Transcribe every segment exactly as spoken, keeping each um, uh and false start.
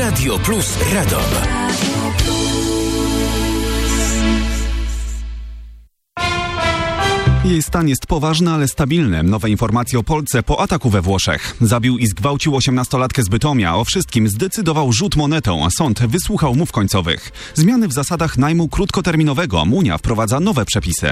Radio Plus Radom. Jej stan jest poważny, ale stabilny. Nowe informacje o Polce po ataku we Włoszech. Zabił i zgwałcił osiemnastolatkę z Bytomia. O wszystkim zdecydował rzut monetą, a sąd wysłuchał umów końcowych. Zmiany w zasadach najmu krótkoterminowego. Unia wprowadza nowe przepisy.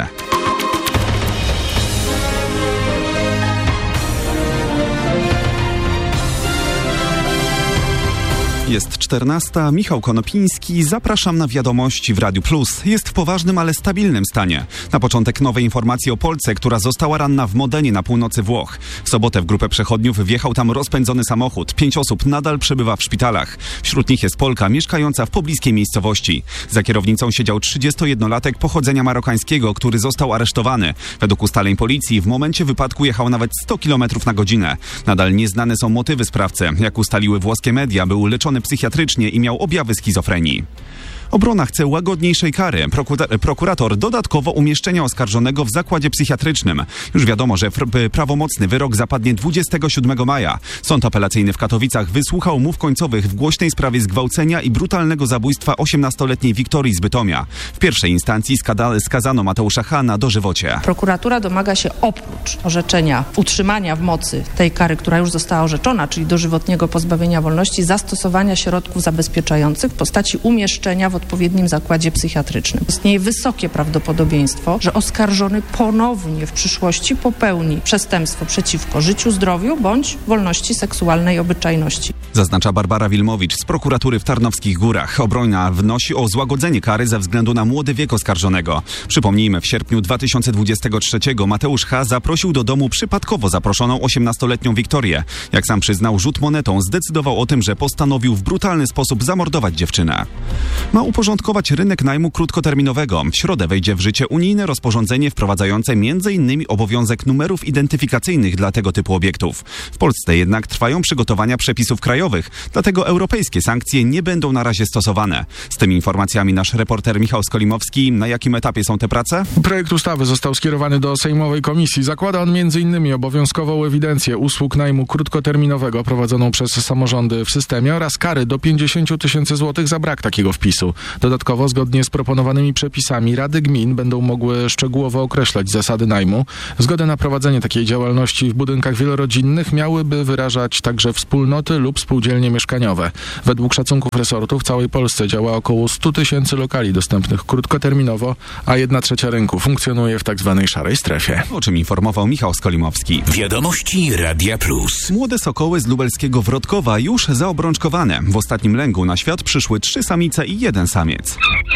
Jest czternasta. Michał Konopiński. Zapraszam na wiadomości w Radiu Plus. Jest w poważnym, ale stabilnym stanie. Na początek nowe informacje o Polce, która została ranna w Modenie na północy Włoch. W sobotę w grupę przechodniów wjechał tam rozpędzony samochód. Pięć osób nadal przebywa w szpitalach. Wśród nich jest Polka mieszkająca w pobliskiej miejscowości. Za kierownicą siedział trzydziestojednolatek pochodzenia marokańskiego, który został aresztowany. Według ustaleń policji w momencie wypadku jechał nawet sto kilometrów na godzinę. Nadal nieznane są motywy sprawcy. Jak ustaliły włoskie media, był leczony psychiatrycznie i miał objawy schizofrenii. Obrona chce łagodniejszej kary. Prokura- prokurator dodatkowo umieszczenia oskarżonego w zakładzie psychiatrycznym. Już wiadomo, że fr- prawomocny wyrok zapadnie dwudziestego siódmego maja. Sąd apelacyjny w Katowicach wysłuchał umów końcowych w głośnej sprawie zgwałcenia i brutalnego zabójstwa osiemnastoletniej Wiktorii z Bytomia. W pierwszej instancji skada- skazano Mateusza H. na dożywocie. Prokuratura domaga się oprócz orzeczenia utrzymania w mocy tej kary, która już została orzeczona, czyli dożywotniego pozbawienia wolności, zastosowania środków zabezpieczających w postaci umieszczenia w odpowiednim zakładzie psychiatrycznym. Istnieje wysokie prawdopodobieństwo, że oskarżony ponownie w przyszłości popełni przestępstwo przeciwko życiu, zdrowiu bądź wolności seksualnej i obyczajności. Zaznacza Barbara Wilmowicz z prokuratury w Tarnowskich Górach. Obrona wnosi o złagodzenie kary ze względu na młody wiek oskarżonego. Przypomnijmy, w sierpniu dwa tysiące dwudziestego trzeciego Mateusz H. zaprosił do domu przypadkowo zaproszoną osiemnastoletnią Wiktorię. Jak sam przyznał, rzut monetą zdecydował o tym, że postanowił w brutalny sposób zamordować dziewczynę. Ma uporządkować rynek najmu krótkoterminowego. W środę wejdzie w życie unijne rozporządzenie wprowadzające między innymi obowiązek numerów identyfikacyjnych dla tego typu obiektów. W Polsce jednak trwają przygotowania przepisów krajowych, dlatego europejskie sankcje nie będą na razie stosowane. Z tymi informacjami nasz reporter Michał Skolimowski. Na jakim etapie są te prace? Projekt ustawy został skierowany do Sejmowej Komisji. Zakłada on między innymi obowiązkową ewidencję usług najmu krótkoterminowego prowadzoną przez samorządy w systemie oraz kary do pięćdziesiąt tysięcy złotych za brak takiego wpisu. Dodatkowo, zgodnie z proponowanymi przepisami, Rady Gmin będą mogły szczegółowo określać zasady najmu. Zgodę na prowadzenie takiej działalności w budynkach wielorodzinnych miałyby wyrażać także wspólnoty lub spółdzielnie mieszkaniowe. Według szacunków resortu w całej Polsce działa około sto tysięcy lokali dostępnych krótkoterminowo, a jedna trzecia rynku funkcjonuje w tak zwanej szarej strefie. O czym informował Michał Skolimowski. Wiadomości Radia Plus. Młode sokoły z lubelskiego Wrodkowa już zaobrączkowane. W ostatnim lęgu na świat przyszły trzy samice i jeden samiec.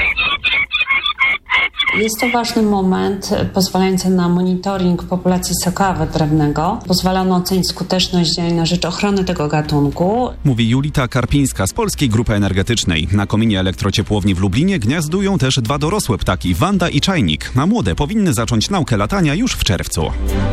Jest to ważny moment pozwalający na monitoring populacji sokoła wydrewnego. Pozwala on ocenić skuteczność działań na rzecz ochrony tego gatunku. Mówi Julita Karpińska z Polskiej Grupy Energetycznej. Na kominie elektrociepłowni w Lublinie gniazdują też dwa dorosłe ptaki, Wanda i Czajnik. A młode powinny zacząć naukę latania już w czerwcu.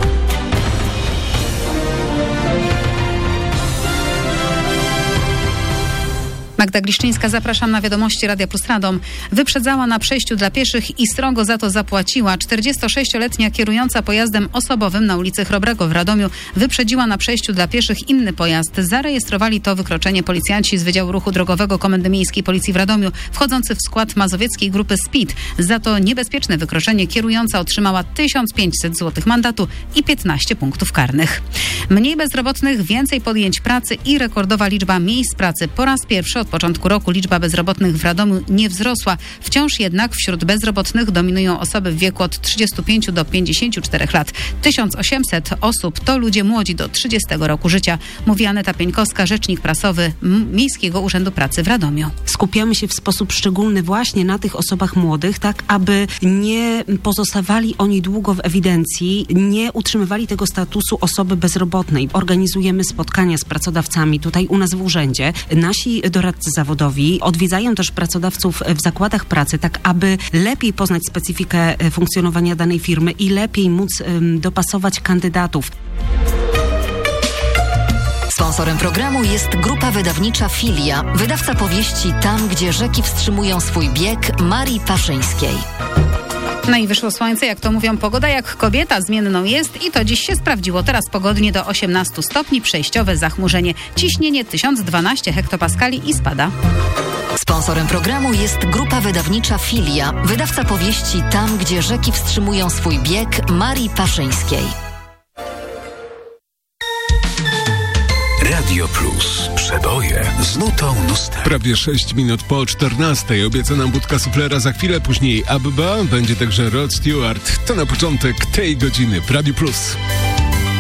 Magda Gliszczyńska, zapraszam na wiadomości Radia Plus Radom. Wyprzedzała na przejściu dla pieszych i srogo za to zapłaciła. czterdziestosześcioletnia kierująca pojazdem osobowym na ulicy Chrobrego w Radomiu wyprzedziła na przejściu dla pieszych inny pojazd. Zarejestrowali to wykroczenie policjanci z Wydziału Ruchu Drogowego Komendy Miejskiej Policji w Radomiu, wchodzący w skład mazowieckiej grupy Speed. Za to niebezpieczne wykroczenie kierująca otrzymała tysiąc pięćset złotych mandatu i piętnaście punktów karnych. Mniej bezrobotnych, więcej podjęć pracy i rekordowa liczba miejsc pracy. Po raz pierwszy od początku roku liczba bezrobotnych w Radomiu nie wzrosła. Wciąż jednak wśród bezrobotnych dominują osoby w wieku od trzydziestu pięciu do pięćdziesięciu czterech lat. tysiąc osiemset osób to ludzie młodzi do trzydziestego roku życia, mówi Aneta Pieńkowska, rzecznik prasowy Miejskiego Urzędu Pracy w Radomiu. Skupiamy się w sposób szczególny właśnie na tych osobach młodych, tak aby nie pozostawali oni długo w ewidencji, nie utrzymywali tego statusu osoby bezrobotnej. Organizujemy spotkania z pracodawcami tutaj u nas w urzędzie. Nasi doradcy zawodowi odwiedzają też pracodawców w zakładach pracy, tak aby lepiej poznać specyfikę funkcjonowania danej firmy i lepiej móc um, dopasować kandydatów. Sponsorem programu jest grupa wydawnicza Filia, wydawca powieści Tam, gdzie rzeki wstrzymują swój bieg Marii Paszyńskiej. No i wyszło słońce, jak to mówią, pogoda jak kobieta, zmienną jest i to dziś się sprawdziło. Teraz pogodnie do osiemnastu stopni, przejściowe zachmurzenie. Ciśnienie tysiąc dwanaście hektopaskali i spada. Sponsorem programu jest grupa wydawnicza Filia, wydawca powieści Tam, gdzie rzeki wstrzymują swój bieg Marii Paszyńskiej. Radio Plus. Przeboje z nutą nostalgii. Prawie sześć minut po czternastej. Obiecana budka suflera za chwilę, później Abba, będzie także Rod Stewart. To na początek tej godziny w Radio Plus.